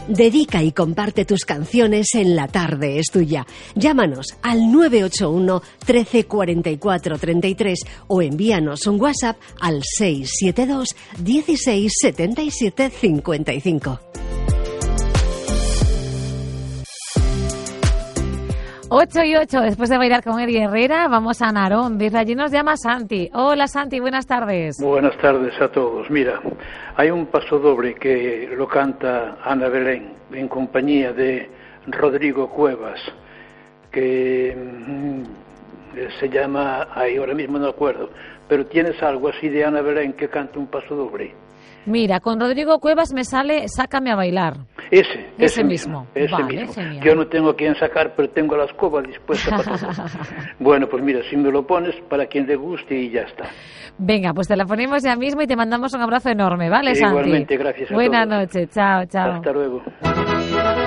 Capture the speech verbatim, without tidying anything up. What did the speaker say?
Dedica y comparte tus canciones en La Tarde es Tuya. Llámanos al nueve ocho uno, trece, cuarenta y cuatro, treinta y tres o envíanos un WhatsApp al seis siete dos, dieciséis, setenta y siete, cincuenta y cinco. ocho y ocho, después de bailar con Eddie Herrera, vamos a Narón. Desde allí nos llama Santi. Hola Santi, buenas tardes. Buenas tardes a todos. Mira, hay un pasodoble que lo canta Ana Belén en compañía de Rodrigo Cuevas, que mmm, se llama, ay, ahora mismo no me acuerdo, pero ¿tienes algo así de Ana Belén que canta un pasodoble? Mira, con Rodrigo Cuevas me sale Sácame a bailar. Ese, ese, ese mismo. mismo. Ese vale, mismo. Genial. Yo no tengo a quien sacar, pero tengo la escoba dispuesta para todo. Bueno, pues mira, si me lo pones para quien le guste y ya está. Venga, pues te la ponemos ya mismo y te mandamos un abrazo enorme, ¿vale, Santi? Igualmente, gracias a Buenas todos. noches, chao, chao. Hasta luego.